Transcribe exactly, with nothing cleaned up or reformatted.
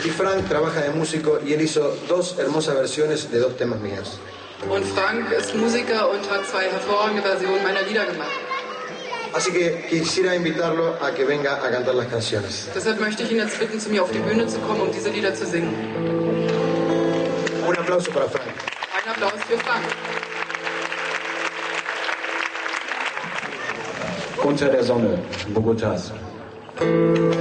y Frank trabaja de músico y él hizo dos hermosas versiones de dos temas míos. Und Frank ist Musiker und hat zwei hervorragende Versionen meiner Lieder gemacht. Así que quisiera invitarlo a que venga a cantar las canciones. Deshalb möchte ich ihn jetzt bitten, zu mir auf die Bühne zu kommen, um diese Lieder zu singen. Un aplauso para Frank. Ein Applaus für Frank. Unter der Sonne, Bogotas.